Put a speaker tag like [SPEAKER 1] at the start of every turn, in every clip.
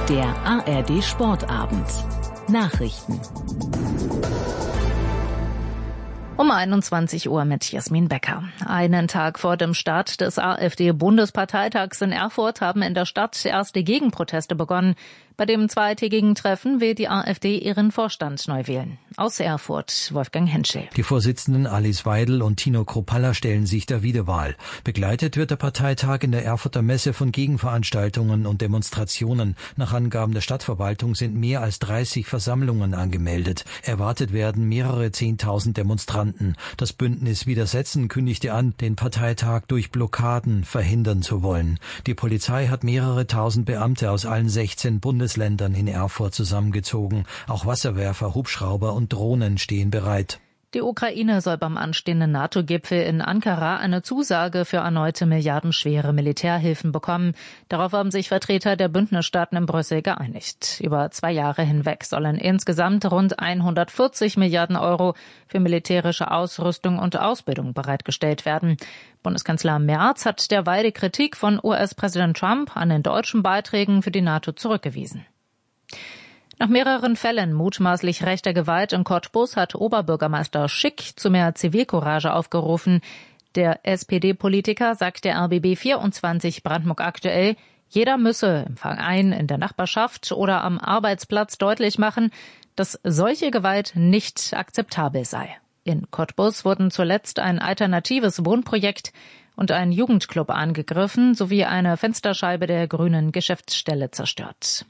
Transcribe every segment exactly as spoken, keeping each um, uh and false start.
[SPEAKER 1] Der A R D Sportabend. Nachrichten. Um einundzwanzig Uhr mit Jasmin Becker. Einen Tag vor dem Start des AfD-Bundesparteitags in Erfurt haben in der Stadt erste Gegenproteste begonnen. Bei dem zweitägigen Treffen will die AfD ihren Vorstand neu wählen. Aus Erfurt, Wolfgang Henschel.
[SPEAKER 2] Die Vorsitzenden Alice Weidel und Tino Kruppalla stellen sich der Wiederwahl. Begleitet wird der Parteitag in der Erfurter Messe von Gegenveranstaltungen und Demonstrationen. Nach Angaben der Stadtverwaltung sind mehr als dreißig Versammlungen angemeldet. Erwartet werden mehrere Zehntausend Demonstranten. Das Bündnis Widersetzen kündigte an, den Parteitag durch Blockaden verhindern zu wollen. Die Polizei hat mehrere tausend Beamte aus allen sechzehn Bundesländern in Erfurt zusammengezogen. Auch Wasserwerfer, Hubschrauber und Drohnen stehen bereit.
[SPEAKER 1] Die Ukraine soll beim anstehenden NATO-Gipfel in Ankara eine Zusage für erneute milliardenschwere Militärhilfen bekommen. Darauf haben sich Vertreter der Bündnisstaaten in Brüssel geeinigt. Über zwei Jahre hinweg sollen insgesamt rund hundertvierzig Milliarden Euro für militärische Ausrüstung und Ausbildung bereitgestellt werden. Bundeskanzler Merz hat derweil die Kritik von U S-Präsident Trump an den deutschen Beiträgen für die NATO zurückgewiesen. Nach mehreren Fällen mutmaßlich rechter Gewalt in Cottbus hat Oberbürgermeister Schick zu mehr Zivilcourage aufgerufen. Der S P D-Politiker sagt der R B B vierundzwanzig Brandenburg aktuell, jeder müsse im Verein, in der Nachbarschaft oder am Arbeitsplatz deutlich machen, dass solche Gewalt nicht akzeptabel sei. In Cottbus wurden zuletzt ein alternatives Wohnprojekt und ein Jugendclub angegriffen sowie eine Fensterscheibe der grünen Geschäftsstelle zerstört.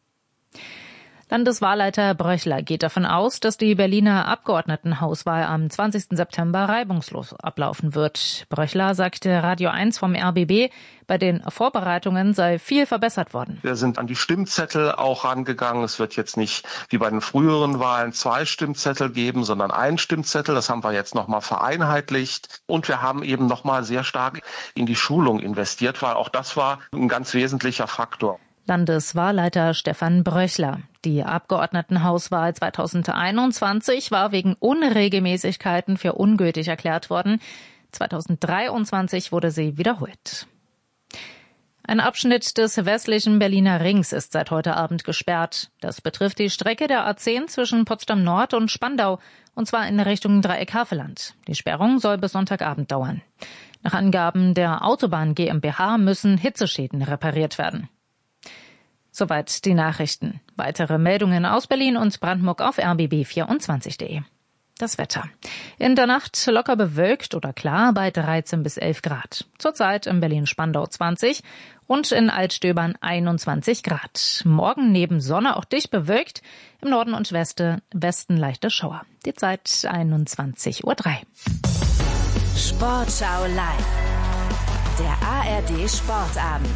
[SPEAKER 1] Landeswahlleiter Bröchler geht davon aus, dass die Berliner Abgeordnetenhauswahl am zwanzigsten September reibungslos ablaufen wird. Bröchler sagte Radio eins vom R B B, bei den Vorbereitungen sei viel verbessert worden.
[SPEAKER 3] Wir sind an die Stimmzettel auch rangegangen. Es wird jetzt nicht wie bei den früheren Wahlen zwei Stimmzettel geben, sondern einen Stimmzettel. Das haben wir jetzt nochmal vereinheitlicht. Und wir haben eben nochmal sehr stark in die Schulung investiert, weil auch das war ein ganz wesentlicher Faktor.
[SPEAKER 1] Landeswahlleiter Stefan Bröchler. Die Abgeordnetenhauswahl zweitausendeinundzwanzig war wegen Unregelmäßigkeiten für ungültig erklärt worden. zweitausenddreiundzwanzig wurde sie wiederholt. Ein Abschnitt des westlichen Berliner Rings ist seit heute Abend gesperrt. Das betrifft die Strecke der A zehn zwischen Potsdam Nord und Spandau, und zwar in Richtung Dreieck-Havelland. Die Sperrung soll bis Sonntagabend dauern. Nach Angaben der Autobahn GmbH müssen Hitzeschäden repariert werden. Soweit die Nachrichten. Weitere Meldungen aus Berlin und Brandenburg auf r b b vierundzwanzig punkt de. Das Wetter. In der Nacht locker bewölkt oder klar bei dreizehn bis elf Grad. Zurzeit in Berlin-Spandau zwanzig und in Altstöbern einundzwanzig Grad. Morgen neben Sonne auch dicht bewölkt. Im Norden und Westen, Westen leichte Schauer. Die Zeit einundzwanzig Uhr drei.
[SPEAKER 4] Sportschau live. Der A R D Sportabend.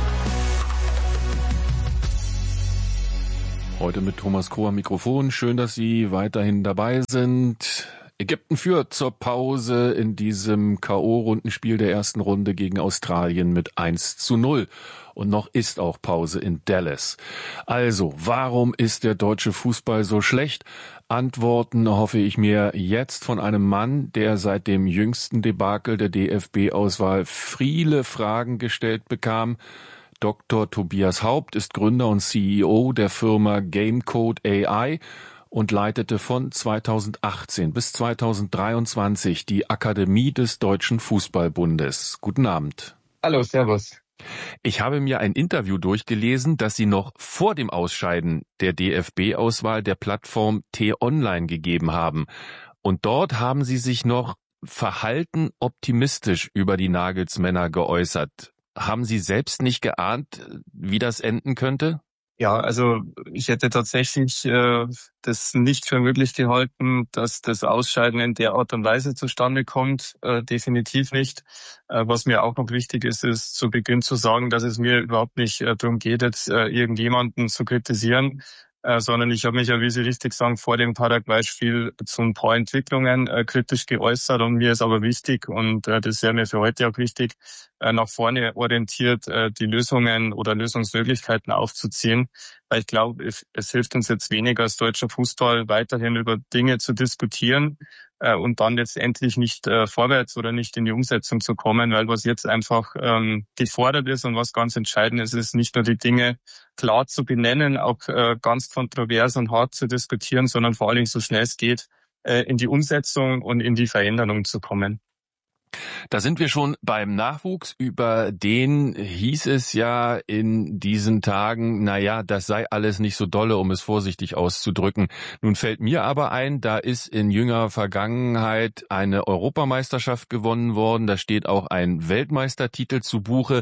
[SPEAKER 5] Heute mit Thomas Kroh am Mikrofon. Schön, dass Sie weiterhin dabei sind. Ägypten führt zur Pause in diesem K O-Rundenspiel der ersten Runde gegen Australien mit eins zu null. Und noch ist auch Pause in Dallas. Also, warum ist der deutsche Fußball so schlecht? Antworten hoffe ich mir jetzt von einem Mann, der seit dem jüngsten Debakel der D F B-Auswahl viele Fragen gestellt bekam. Doktor Tobias Haupt ist Gründer und C E O der Firma Gamecode A I und leitete von zweitausendachtzehn bis zweitausenddreiundzwanzig die Akademie des Deutschen Fußballbundes. Guten Abend.
[SPEAKER 6] Hallo, servus.
[SPEAKER 5] Ich habe mir ein Interview durchgelesen, das Sie noch vor dem Ausscheiden der D F B-Auswahl der Plattform T-Online gegeben haben. Und dort haben Sie sich noch verhalten optimistisch über die Nagelsmänner geäußert. Haben Sie selbst nicht geahnt, wie das enden könnte?
[SPEAKER 6] Ja, also ich hätte tatsächlich äh, das nicht für möglich gehalten, dass das Ausscheiden in der Art und Weise zustande kommt. Äh, definitiv nicht. Äh, was mir auch noch wichtig ist, ist zu Beginn zu sagen, dass es mir überhaupt nicht äh, darum geht, jetzt äh, irgendjemanden zu kritisieren, äh, sondern ich habe mich ja, wie Sie richtig sagen, vor dem Paraguay-Spiel zu ein paar Entwicklungen äh, kritisch geäußert. Und mir ist aber wichtig, und äh, das wäre mir für heute auch wichtig, äh, nach vorne orientiert äh, die Lösungen oder Lösungsmöglichkeiten aufzuziehen. Weil ich glaube, es, es hilft uns jetzt weniger als deutscher Fußball weiterhin über Dinge zu diskutieren äh, und dann letztendlich nicht äh, vorwärts oder nicht in die Umsetzung zu kommen, weil was jetzt einfach ähm, gefordert ist und was ganz entscheidend ist, ist nicht nur die Dinge klar zu benennen, auch äh, ganz kontrovers und hart zu diskutieren, sondern vor allem so schnell es geht, äh, in die Umsetzung und in die Veränderung zu kommen.
[SPEAKER 5] Da sind wir schon beim Nachwuchs. Über den hieß es ja in diesen Tagen, na ja, das sei alles nicht so dolle, um es vorsichtig auszudrücken. Nun fällt mir aber ein, da ist in jüngerer Vergangenheit eine Europameisterschaft gewonnen worden. Da steht auch ein Weltmeistertitel zu Buche.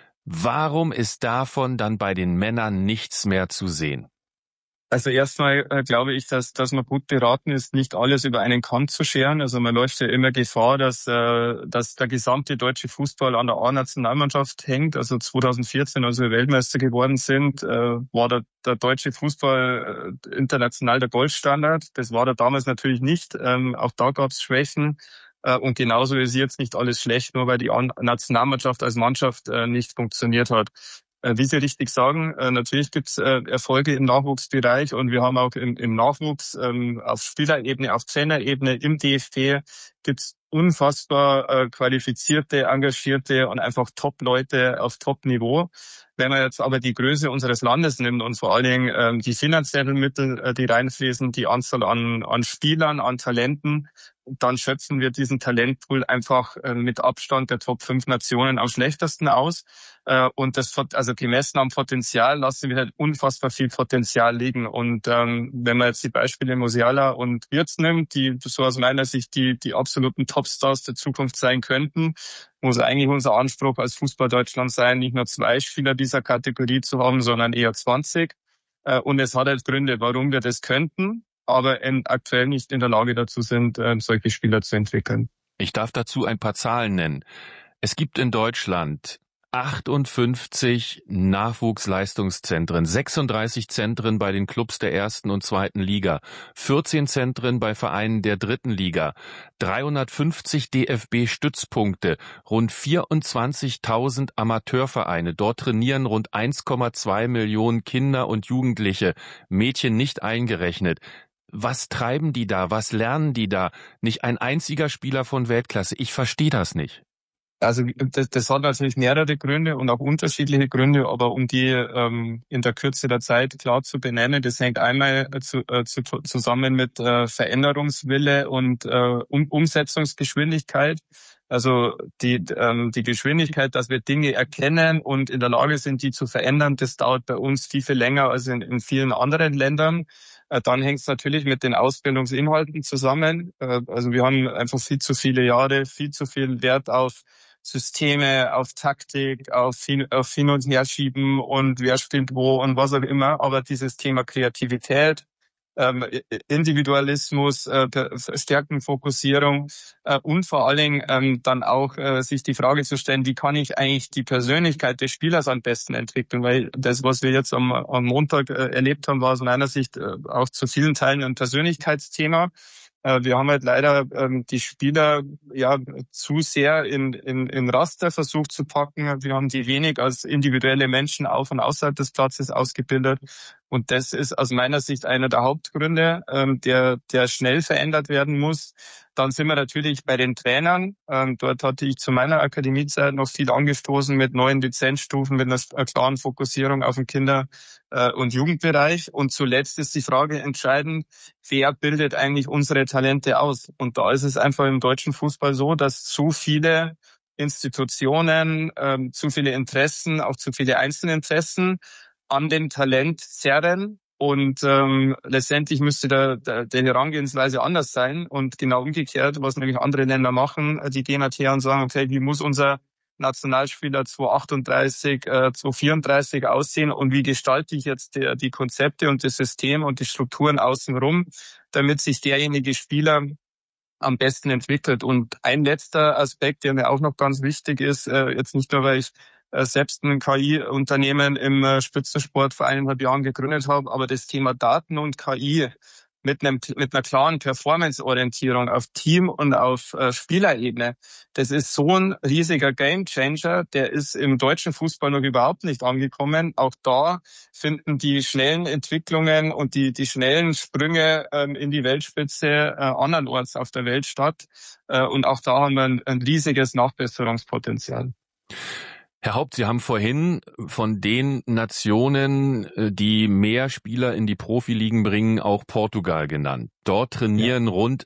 [SPEAKER 5] Warum ist davon dann bei den Männern nichts mehr zu sehen?
[SPEAKER 6] Also erstmal äh, glaube ich, dass dass man gut beraten ist, nicht alles über einen Kamm zu scheren. Also man läuft ja immer Gefahr, dass äh, dass der gesamte deutsche Fußball an der A-Nationalmannschaft hängt. Also zweitausendvierzehn, als wir Weltmeister geworden sind, äh, war der, der deutsche Fußball äh, international der Goldstandard. Das war er damals natürlich nicht. Ähm, auch da gab es Schwächen. Äh, und genauso ist jetzt nicht alles schlecht, nur weil die A- Nationalmannschaft als Mannschaft äh, nicht funktioniert hat. Wie Sie richtig sagen, natürlich gibt es Erfolge im Nachwuchsbereich und wir haben auch im, im Nachwuchs auf Spielerebene, auf Trainerebene, im D F B gibt es unfassbar qualifizierte, engagierte und einfach Top-Leute auf Top-Niveau. Wenn man jetzt aber die Größe unseres Landes nimmt und vor allen Dingen die finanziellen Mittel, die reinfließen, die Anzahl an, an Spielern, an Talenten, dann schöpfen wir diesen Talentpool einfach mit Abstand der Top fünf Nationen am schlechtesten aus. Und das, also gemessen am Potenzial, lassen wir halt unfassbar viel Potenzial liegen. Und ähm, wenn man jetzt die Beispiele Musiala und Wirtz nimmt, die so aus meiner Sicht die die absoluten Topstars der Zukunft sein könnten, muss eigentlich unser Anspruch als Fußball Deutschland sein, nicht nur zwei Spieler dieser Kategorie zu haben, sondern eher zwanzig. Und es hat halt Gründe, warum wir das könnten, aber aktuell nicht in der Lage dazu sind, solche Spieler zu entwickeln.
[SPEAKER 5] Ich darf dazu ein paar Zahlen nennen. Es gibt in Deutschland achtundfünfzig Nachwuchsleistungszentren, sechsunddreißig Zentren bei den Clubs der ersten und zweiten Liga, vierzehn Zentren bei Vereinen der dritten Liga, dreihundertfünfzig D F B-Stützpunkte, rund vierundzwanzigtausend Amateurvereine. Dort trainieren rund eins Komma zwei Millionen Kinder und Jugendliche, Mädchen nicht eingerechnet. Was treiben die da? Was lernen die da? Nicht ein einziger Spieler von Weltklasse. Ich verstehe das nicht.
[SPEAKER 6] Also das, das hat natürlich mehrere Gründe und auch unterschiedliche Gründe, aber um die ähm, in der Kürze der Zeit klar zu benennen, das hängt einmal zu, äh, zu, zusammen mit äh, Veränderungswille und äh, um, Umsetzungsgeschwindigkeit. Also die ähm, die Geschwindigkeit, dass wir Dinge erkennen und in der Lage sind, die zu verändern, das dauert bei uns viel, viel länger als in, in vielen anderen Ländern. Äh, dann hängt es natürlich mit den Ausbildungsinhalten zusammen. Äh, also wir haben einfach viel zu viele Jahre, viel zu viel Wert auf Systeme, auf Taktik, auf hin, auf hin und her schieben und wer spielt wo und was auch immer. Aber dieses Thema Kreativität, ähm, Individualismus, äh, Stärkenfokussierung äh, und vor allen Dingen ähm, dann auch äh, sich die Frage zu stellen, wie kann ich eigentlich die Persönlichkeit des Spielers am besten entwickeln? Weil das, was wir jetzt am, am Montag äh, erlebt haben, war aus meiner Sicht äh, auch zu vielen Teilen ein Persönlichkeitsthema. Wir haben halt leider ähm, die Spieler ja zu sehr in, in, in Raster versucht zu packen. Wir haben die wenig als individuelle Menschen auf und außerhalb des Platzes ausgebildet. Und das ist aus meiner Sicht einer der Hauptgründe, ähm, der, der schnell verändert werden muss. Dann sind wir natürlich bei den Trainern. Ähm, dort hatte ich zu meiner Akademiezeit noch viel angestoßen mit neuen Lizenzstufen, mit einer klaren Fokussierung auf den Kinder- äh, und Jugendbereich. Und zuletzt ist die Frage entscheidend, wer bildet eigentlich unsere Talente aus? Und da ist es einfach im deutschen Fußball so, dass zu viele Institutionen, ähm, zu viele Interessen, auch zu viele Einzelinteressen an den Talent zerren. Und ähm, letztendlich müsste der, der, die Herangehensweise anders sein. Und genau umgekehrt, was nämlich andere Länder machen, die gehen halt her und sagen, okay, wie muss unser Nationalspieler zweitausendachtunddreißig, äh, zweitausendvierunddreißig aussehen und wie gestalte ich jetzt die, die Konzepte und das System und die Strukturen außenrum, damit sich derjenige Spieler am besten entwickelt. Und ein letzter Aspekt, der mir auch noch ganz wichtig ist, äh, jetzt nicht nur, weil ich selbst ein K I-Unternehmen im Spitzensport vor eineinhalb Jahren gegründet habe, aber das Thema Daten und K I mit einem mit einer klaren Performance-Orientierung auf Team- und auf äh, Spielerebene. Das ist so ein riesiger Gamechanger, der ist im deutschen Fußball noch überhaupt nicht angekommen. Auch da finden die schnellen Entwicklungen und die die schnellen Sprünge ähm, in die Weltspitze äh, andernorts auf der Welt statt. Äh, und auch da haben wir ein, ein riesiges Nachbesserungspotenzial.
[SPEAKER 5] Herr Haupt, Sie haben vorhin von den Nationen, die mehr Spieler in die Profiligen bringen, auch Portugal genannt. Dort trainieren ja. rund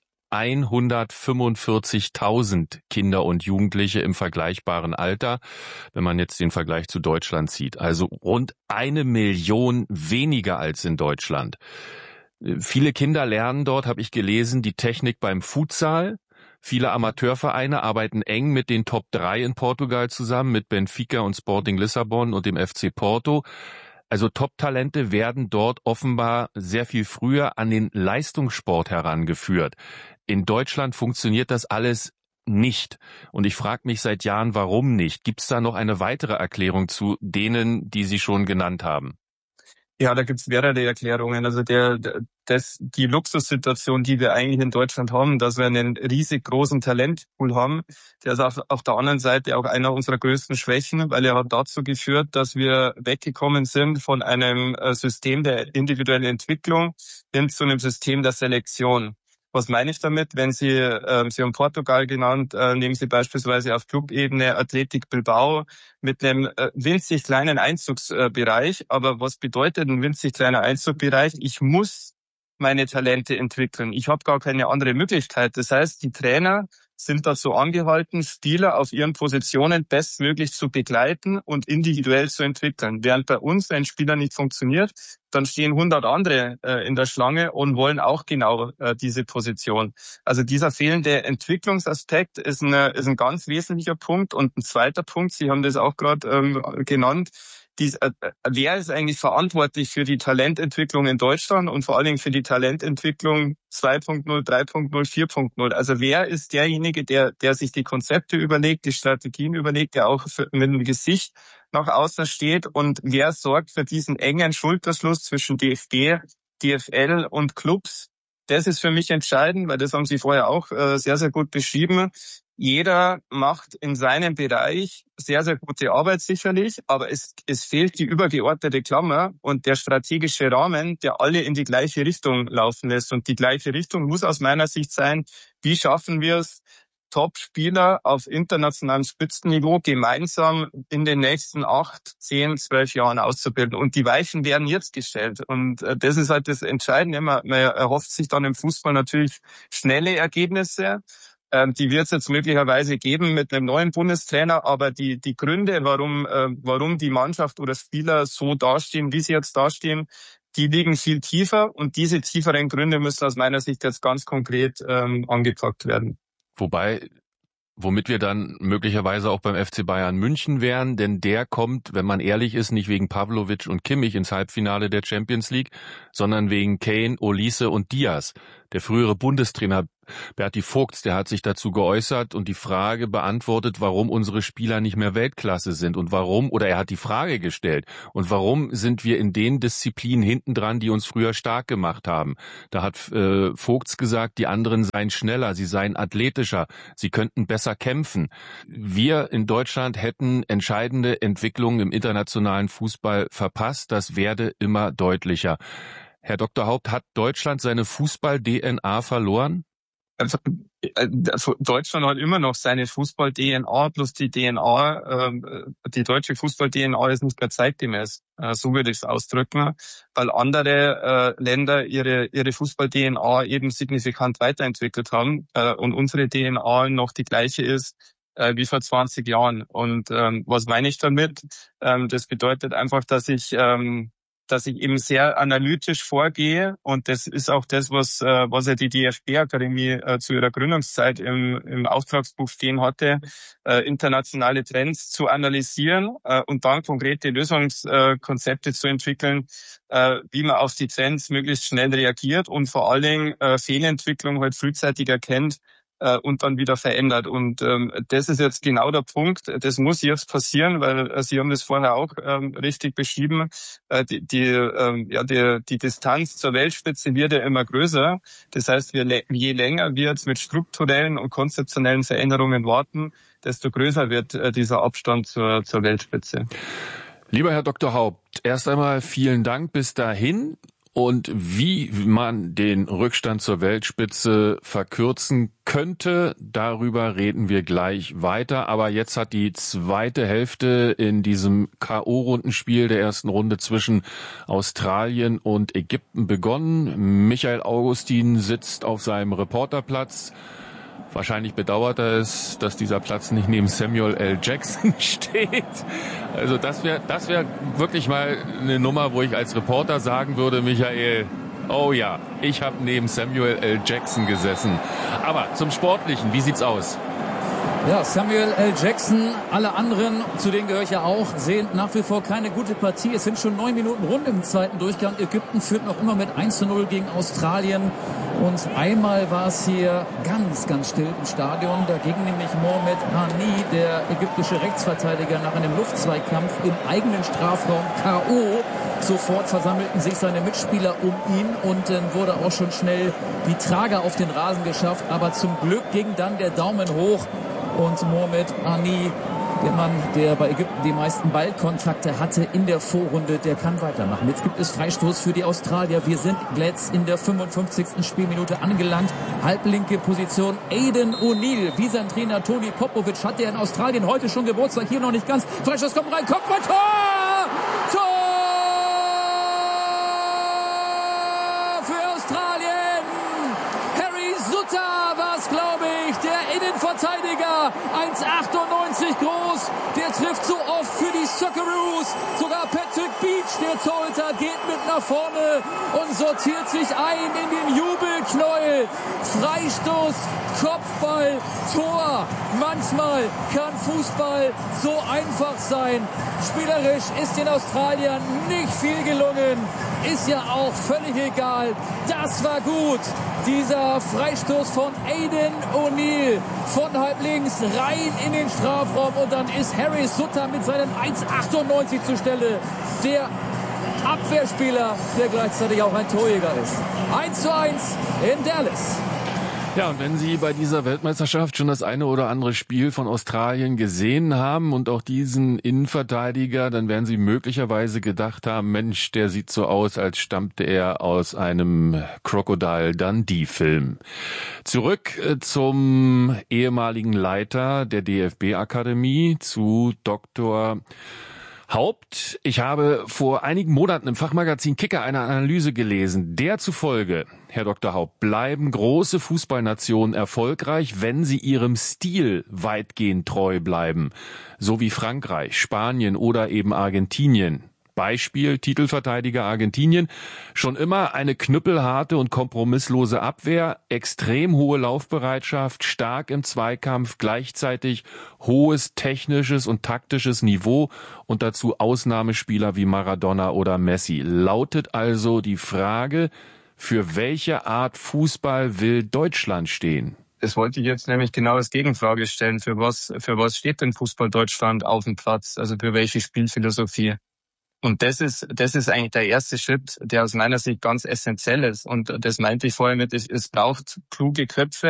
[SPEAKER 5] hundertfünfundvierzigtausend Kinder und Jugendliche im vergleichbaren Alter, wenn man jetzt den Vergleich zu Deutschland zieht. Also rund eine Million weniger als in Deutschland. Viele Kinder lernen dort, habe ich gelesen, die Technik beim Futsal. Viele Amateurvereine arbeiten eng mit den Top drei in Portugal zusammen, mit Benfica und Sporting Lissabon und dem F C Porto. Also Top-Talente werden dort offenbar sehr viel früher an den Leistungssport herangeführt. In Deutschland funktioniert das alles nicht. Und ich frage mich seit Jahren, warum nicht? Gibt es da noch eine weitere Erklärung zu denen, die Sie schon genannt haben?
[SPEAKER 6] Ja, da gibt's mehrere Erklärungen. Also der, das, die Luxussituation, die wir eigentlich in Deutschland haben, dass wir einen riesig großen Talentpool haben, der ist auf, auf der anderen Seite auch einer unserer größten Schwächen, weil er hat dazu geführt, dass wir weggekommen sind von einem System der individuellen Entwicklung hin zu einem System der Selektion. Was meine ich damit? Wenn Sie, äh, Sie haben Portugal genannt, äh, nehmen Sie beispielsweise auf Clubebene Athletic Bilbao mit einem äh, winzig kleinen Einzugsbereich. Aber was bedeutet ein winzig kleiner Einzugsbereich? Ich muss meine Talente entwickeln. Ich habe gar keine andere Möglichkeit. Das heißt, die Trainer sind dazu angehalten, Spieler auf ihren Positionen bestmöglich zu begleiten und individuell zu entwickeln. Während bei uns ein Spieler nicht funktioniert, dann stehen hundert andere äh, in der Schlange und wollen auch genau äh, diese Position. Also dieser fehlende Entwicklungsaspekt ist, eine, ist ein ganz wesentlicher Punkt. Und ein zweiter Punkt, Sie haben das auch gerade ähm, genannt, Dies, äh, wer ist eigentlich verantwortlich für die Talententwicklung in Deutschland und vor allen Dingen für die Talententwicklung zwei Punkt null, drei Punkt null, vier Punkt null? Also wer ist derjenige, der, der sich die Konzepte überlegt, die Strategien überlegt, der auch für, mit dem Gesicht nach außen steht, und wer sorgt für diesen engen Schulterschluss zwischen D F B, D F L und Clubs? Das ist für mich entscheidend, weil das haben Sie vorher auch äh, sehr, sehr gut beschrieben. Jeder macht in seinem Bereich sehr, sehr gute Arbeit sicherlich, aber es, es fehlt die übergeordnete Klammer und der strategische Rahmen, der alle in die gleiche Richtung laufen lässt. Und die gleiche Richtung muss aus meiner Sicht sein, wie schaffen wir es, Top-Spieler auf internationalem Spitzenniveau gemeinsam in den nächsten acht, zehn, zwölf Jahren auszubilden. Und die Weichen werden jetzt gestellt. Und das ist halt das Entscheidende. Man, man erhofft sich dann im Fußball natürlich schnelle Ergebnisse. Die wird es jetzt möglicherweise geben mit einem neuen Bundestrainer, aber die die Gründe, warum äh, warum die Mannschaft oder Spieler so dastehen, wie sie jetzt dastehen, die liegen viel tiefer, und diese tieferen Gründe müssen aus meiner Sicht jetzt ganz konkret ähm, angepackt werden.
[SPEAKER 5] Wobei, womit wir dann möglicherweise auch beim F C Bayern München wären, denn der kommt, wenn man ehrlich ist, nicht wegen Pavlovic und Kimmich ins Halbfinale der Champions League, sondern wegen Kane, Olise und Diaz. Der frühere Bundestrainer Berti Vogts, der hat sich dazu geäußert und die Frage beantwortet, warum unsere Spieler nicht mehr Weltklasse sind und warum, oder er hat die Frage gestellt, und warum sind wir in den Disziplinen hinten dran, die uns früher stark gemacht haben. Da hat äh, Vogts gesagt, die anderen seien schneller, sie seien athletischer, sie könnten besser kämpfen. Wir in Deutschland hätten entscheidende Entwicklungen im internationalen Fußball verpasst, das werde immer deutlicher. Herr Doktor Haupt, hat Deutschland seine Fußball-D N A verloren?
[SPEAKER 6] Also, Deutschland hat immer noch seine Fußball-D N A, plus die D N A, äh, die deutsche Fußball-D N A ist nicht mehr zeitgemäß. Äh, so würde ich es ausdrücken, weil andere äh, Länder ihre ihre Fußball-D N A eben signifikant weiterentwickelt haben äh, und unsere D N A noch die gleiche ist äh, wie vor zwanzig Jahren. Und ähm, was meine ich damit? Ähm, das bedeutet einfach, dass ich ähm, dass ich eben sehr analytisch vorgehe, und das ist auch das, was was ja die D F B-Akademie äh, zu ihrer Gründungszeit im, im Auftragsbuch stehen hatte, äh, internationale Trends zu analysieren äh, und dann konkrete Lösungskonzepte äh, zu entwickeln, äh, wie man auf die Trends möglichst schnell reagiert und vor allen Dingen äh, Fehlentwicklung halt frühzeitig erkennt, äh, und dann wieder verändert. Und ähm, das ist jetzt genau der Punkt. Das muss jetzt passieren, weil äh, Sie haben das vorher auch ähm, richtig beschrieben. Äh, die die, ähm, ja, die die Distanz zur Weltspitze wird ja immer größer. Das heißt, wir, je länger wir jetzt mit strukturellen und konzeptionellen Veränderungen warten, desto größer wird äh, dieser Abstand zur, zur Weltspitze.
[SPEAKER 5] Lieber Herr Doktor Haupt, erst einmal vielen Dank bis dahin. Und wie man den Rückstand zur Weltspitze verkürzen könnte, darüber reden wir gleich weiter. Aber jetzt hat die zweite Hälfte in diesem K O-Rundenspiel der ersten Runde zwischen Australien und Ägypten begonnen. Michael Augustin sitzt auf seinem Reporterplatz. Wahrscheinlich bedauert er es, dass dieser Platz nicht neben Samuel L. Jackson steht. Also das wäre das wäre wirklich mal eine Nummer, wo ich als Reporter sagen würde, Michael, oh ja, ich habe neben Samuel L. Jackson gesessen. Aber zum Sportlichen, wie sieht's aus?
[SPEAKER 7] Ja, Samuel L. Jackson, alle anderen, zu denen gehöre ich ja auch, sehen nach wie vor keine gute Partie. Es sind schon neun Minuten rund im zweiten Durchgang. Ägypten führt noch immer mit eins zu null gegen Australien. Und einmal war es hier ganz, ganz still im Stadion. Dagegen nämlich Mohamed Hani, der ägyptische Rechtsverteidiger, nach einem Luftzweikampf im eigenen Strafraum K O Sofort versammelten sich seine Mitspieler um ihn und dann wurde auch schon schnell die Trage auf den Rasen geschafft. Aber zum Glück ging dann der Daumen hoch und Mohamed Hani, der Mann, der bei Ägypten die meisten Ballkontakte hatte in der Vorrunde, der kann weitermachen. Jetzt gibt es Freistoß für die Australier. Wir sind jetzt in der fünfundfünfzigsten Spielminute angelangt. Halblinke Position Aidan O'Neill. Wie sein Trainer Tony Popovic hat der in Australien heute schon Geburtstag. Hier noch nicht ganz. Freistoß kommt rein. Kommt bei Tor! Tor! Für Australien! Harry Sutter war es, glaube ich. Der Innenverteidiger. eins achtundneunzig groß. Der trifft so oft für die Socceroos. Sogar Patrick Beach, der Torhüter, geht mit nach vorne und sortiert sich ein in den Jubelknäuel. Freistoß, Kopfball, Tor. Manchmal kann Fußball so einfach sein. Spielerisch ist den Australiern nicht viel gelungen. Ist ja auch völlig egal. Das war gut. Dieser Freistoß von Aidan O'Neill von halb links rein in den Strafraum und dann ist Harry Sutter mit seinem eins achtundneunzig zur Stelle. Der Abwehrspieler, der gleichzeitig auch ein Torjäger ist. eins zu eins in Dallas.
[SPEAKER 5] Ja, und wenn Sie bei dieser Weltmeisterschaft schon das eine oder andere Spiel von Australien gesehen haben und auch diesen Innenverteidiger, dann werden Sie möglicherweise gedacht haben, Mensch, der sieht so aus, als stammte er aus einem Crocodile Dundee-Film. Zurück zum ehemaligen Leiter der D F B-Akademie, zu Doktor Haupt. Ich habe vor einigen Monaten im Fachmagazin Kicker eine Analyse gelesen, der zufolge, Herr Doktor Haupt, bleiben große Fußballnationen erfolgreich, wenn sie ihrem Stil weitgehend treu bleiben, so wie Frankreich, Spanien oder eben Argentinien. Beispiel Titelverteidiger Argentinien, schon immer eine knüppelharte und kompromisslose Abwehr, extrem hohe Laufbereitschaft, stark im Zweikampf, gleichzeitig hohes technisches und taktisches Niveau und dazu Ausnahmespieler wie Maradona oder Messi. Lautet also die Frage, für welche Art Fußball will Deutschland stehen?
[SPEAKER 6] Das wollte ich jetzt nämlich genau als Gegenfrage stellen. Für was, für was steht denn Fußball Deutschland auf dem Platz? Also für welche Spielphilosophie? Und das ist, das ist eigentlich der erste Schritt, der aus meiner Sicht ganz essentiell ist. Und das meinte ich vorher mit, es, es braucht kluge Köpfe,